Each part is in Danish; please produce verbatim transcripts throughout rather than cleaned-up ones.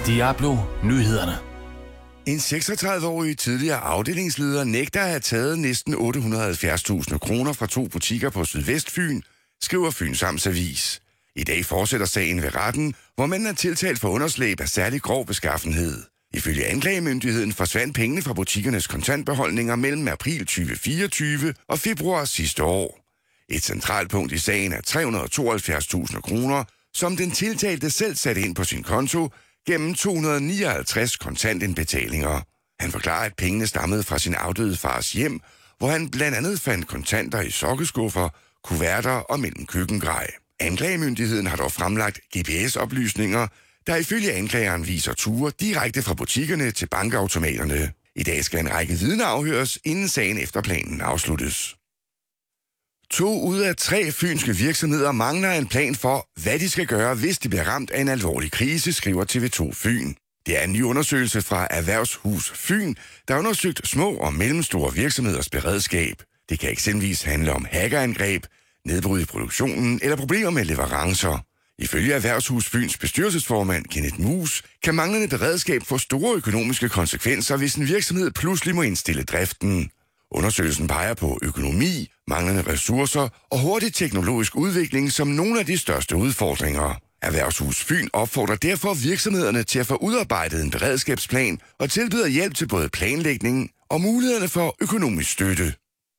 Diablo Nyhederne. En seksogtredive-årig tidligere afdelingsleder nægter at have taget næsten otte hundrede og halvfjerds tusind kroner fra to butikker på Sydvestfyn, skriver Fyns Amts Avis. I dag fortsætter sagen ved retten, hvor man er tiltalt for underslæb af særlig grov beskaffenhed. Ifølge anklagemyndigheden forsvandt pengene fra butikkernes kontantbeholdninger mellem april tyve fireogtyve og februar sidste år. Et centralt punkt i sagen er tre hundrede og tooghalvfjerds tusind kroner, som den tiltalte selv satte ind på sin konto gennem to hundrede og nioghalvtreds kontantindbetalinger. Han forklarer, at pengene stammede fra sin afdøde fars hjem, hvor han blandt andet fandt kontanter i sokkeskuffer, kuverter og mellem køkkengrej. Anklagemyndigheden har dog fremlagt G P S-oplysninger, der ifølge anklageren viser ture direkte fra butikkerne til bankautomaterne. I dag skal en række vidner afhøres, inden sagen efter planen afsluttes. To ud af tre fynske virksomheder mangler en plan for, hvad de skal gøre, hvis de bliver ramt af en alvorlig krise, skriver T V to Fyn. Det er en ny undersøgelse fra Erhvervshus Fyn, der har undersøgt små og mellemstore virksomheders beredskab. Det kan eksempelvis handle om hackerangreb, nedbrud i produktionen eller problemer med leverancer. Ifølge Erhvervshus Fyns bestyrelsesformand Kenneth Mus kan manglende beredskab få store økonomiske konsekvenser, hvis en virksomhed pludselig må indstille driften. Undersøgelsen peger på økonomi, manglende ressourcer og hurtig teknologisk udvikling som nogle af de største udfordringer. Erhvervshus Fyn opfordrer derfor virksomhederne til at få udarbejdet en beredskabsplan og tilbyder hjælp til både planlægning og mulighederne for økonomisk støtte.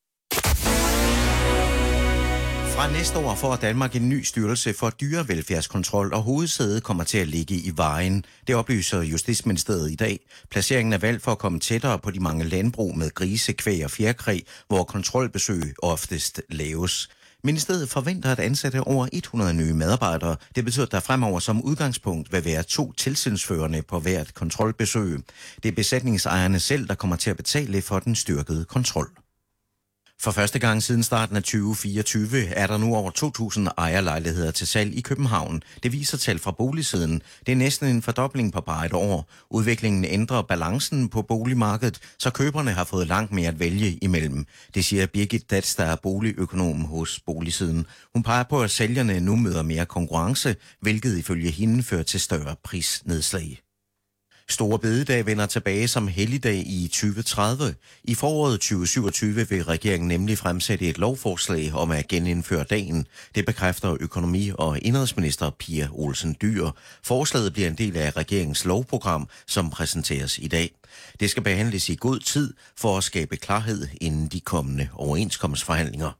Fra næste år får Danmark en ny styrelse for dyrevelfærdskontrol, og hovedsædet kommer til at ligge i Vejen. Det oplyser Justitsministeriet i dag. Placeringen er valgt for at komme tættere på de mange landbrug med grise, kvæg og fjerkræ, hvor kontrolbesøg oftest laves. Ministeriet forventer at ansætte over hundrede nye medarbejdere. Det betyder, at der fremover som udgangspunkt vil være to tilsynsførende på hvert kontrolbesøg. Det er besætningsejerne selv, der kommer til at betale for den styrkede kontrol. For første gang siden starten af tyve fireogtyve er der nu over to tusind ejerlejligheder til salg i København. Det viser tal fra boligsiden. Det er næsten en fordobling på bare et år. Udviklingen ændrer balancen på boligmarkedet, så køberne har fået langt mere at vælge imellem. Det siger Birgit Datz, der er boligøkonom hos boligsiden. Hun peger på, at sælgerne nu møder mere konkurrence, hvilket ifølge hende fører til større prisnedslag. Store bededag vender tilbage som helligdag i tyve tredive. I foråret tyve syvogtyve vil regeringen nemlig fremsætte et lovforslag om at genindføre dagen. Det bekræfter økonomi- og indenrigsminister Pia Olsen Dyhr. Forslaget bliver en del af regeringens lovprogram, som præsenteres i dag. Det skal behandles i god tid for at skabe klarhed inden de kommende overenskomstforhandlinger.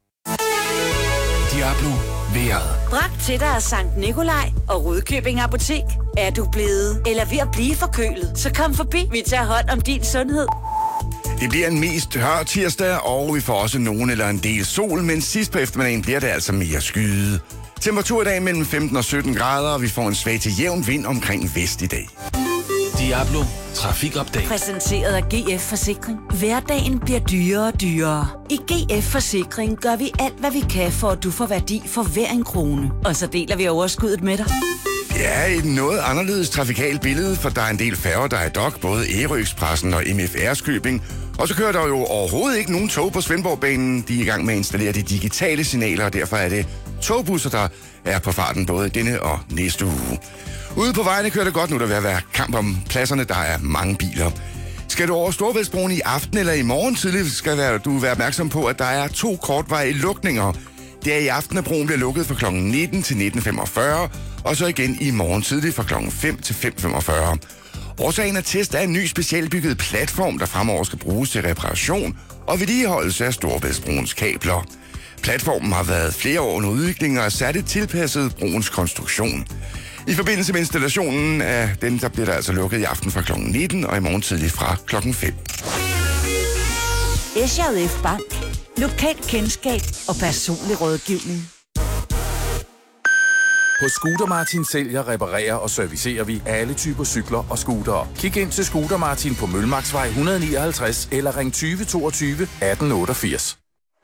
Diablo vejret. Bragt til dig af Sankt Nikolaj og Rudkøbing Apotek. Er du blevet eller ved at blive forkølet, så kom forbi. Vi tager hånd om din sundhed. Det bliver en mest tør tirsdag, og vi får også nogen eller en del sol, men sidst på eftermiddagen bliver det altså mere skyet. Temperatur i dag mellem femten og sytten grader, og vi får en svag til jævn vind omkring vest i dag. Diablo Trafikupdate. Præsenteret af G F Forsikring. Hverdagen bliver dyrere og dyrere. I G F Forsikring gør vi alt, hvad vi kan, for at du får værdi for hver en krone. Og så deler vi overskuddet med dig. Ja, et noget anderledes trafikalt billede, for der er en del færger, der er dok, både Ærø-Expressen og M F R-Skøbing. Og så kører der jo overhovedet ikke nogen tog på Svendborgbanen. De er i gang med at installere de digitale signaler, og derfor er det togbusser, der er på farten både denne og næste uge. Ude på vejene kører det godt nu, der vil være kamp om pladserne, der er mange biler. Skal du over Storebæltsbroen i aften eller i morgen tidligt, skal du være opmærksom på, at der er to kortvarige lukninger. Det er i aften, at broen bliver lukket fra klokken nitten til nitten femogfyrre, og så igen i morgen tidligt fra klokken fem til fem femogfyrre. Årsagen er test af en ny specialbygget platform, der fremover skal bruges til reparation og vedligeholdelse af Storebæltsbroens kabler. Platformen har været flere år under udvikling og er særligt tilpasset broens konstruktion. I forbindelse med installationen af den, der bliver der altså lukket i aften fra klokken nitten og i morgen tidligt fra klokken fem. S J F Bank. Lokalt kendskab og personlig rådgivning. Hos Scooter Martin sælger, reparerer og servicerer vi alle typer cykler og scootere. Kig ind til Scooter Martin på Mølmarksvej et hundrede nioghalvtreds eller ring tyve toogtyve atten otteogfirs.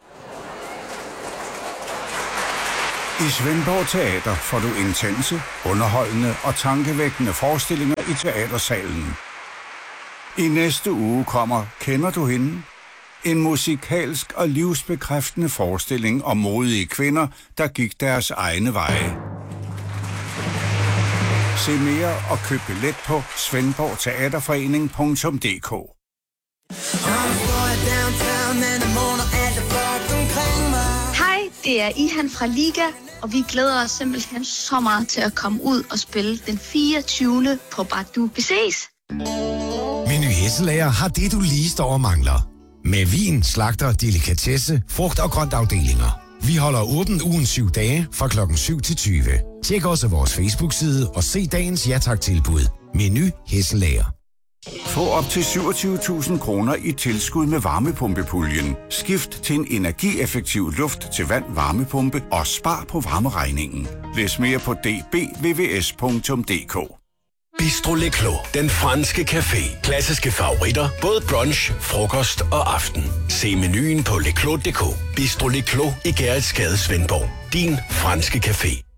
I Svendborg Teater får du intense, underholdende og tankevækkende forestillinger i teatersalen. I næste uge kommer Kender du hende? En musikalsk og livsbekræftende forestilling om modige kvinder, der gik deres egne veje. Se mere og køb billet på svendborg teaterforening punktum d k. Hej, det er Ihan fra Liga, og vi glæder os simpelthen så meget til at komme ud og spille den fireogtyvende på Badu. Vi ses! Meny Hesselager har det, du lige står og mangler. Med vin, slagter, delikatesse, frugt og grønt afdelinger. Vi holder åbent ugen syv dage fra klokken syv til tyve. Tjek også vores Facebook-side og se dagens ja tak-tilbud. Meny Hesselager. Få op til syvogtyve tusind kroner i tilskud med varmepumpepuljen. Skift til en energieffektiv luft til vand varmepumpe og spar på varmeregningen. Læs mere på d b v v s punktum d k. Bistro Le Clos, den franske café. Klassiske favoritter, både brunch, frokost og aften. Se menuen på leclos punktum d k. Bistro Le Clos i Gerritsgade, Svendborg. Din franske café.